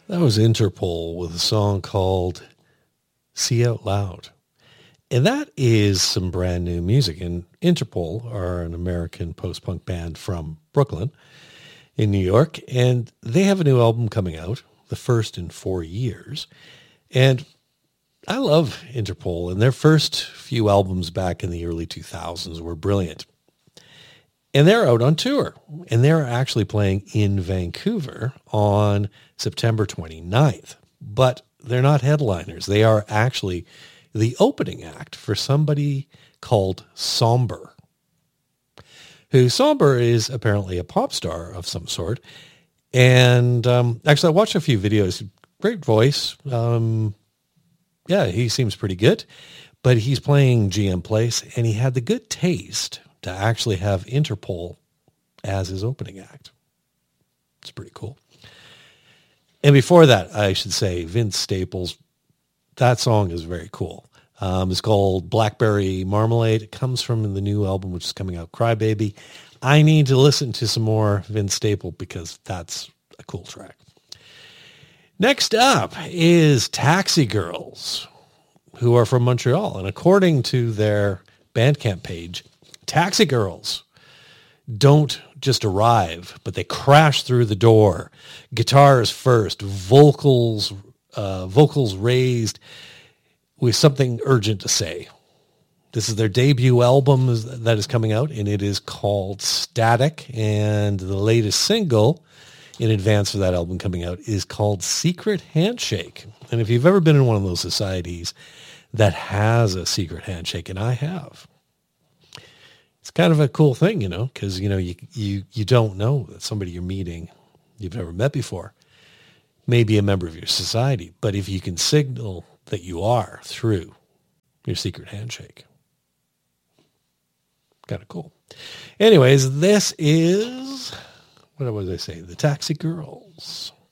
That was Interpol with a song called See Out Loud. And that is some brand new music. And Interpol are an American post-punk band from Brooklyn in New York. And they have a new album coming out, the first in 4 years. And I love Interpol. And their first few albums back in the early 2000s were brilliant. And they're out on tour. And they're actually playing in Vancouver on September 29th. But they're not headliners. They are actually the opening act for somebody called Somber, who Somber is apparently a pop star of some sort. And actually, I watched a few videos. Great voice. Yeah, he seems pretty good. But he's playing GM Place, and he had the good taste to actually have Interpol as his opening act. It's pretty cool. And before that, I should say Vince Staples. That song is very cool. It's called Blackberry Marmalade. It comes from the new album, which is coming out, Crybaby. I need to listen to some more Vince Staples because that's a cool track. Next up is Taxi Girls, who are from Montreal. And according to their Bandcamp page, Taxi Girls don't just arrive, but they crash through the door. Guitars first, vocals raised with something urgent to say. This is their debut album that is coming out, and it is called Static. And the latest single in advance of that album coming out is called Secret Handshake. And if you've ever been in one of those societies that has a secret handshake, and I have, it's kind of a cool thing, because, you don't know that somebody you're meeting, you've never met before, may be a member of your society. But if you can signal that you are through your secret handshake, kind of cool. Anyways, this is, what was I saying? The Taxi Girls.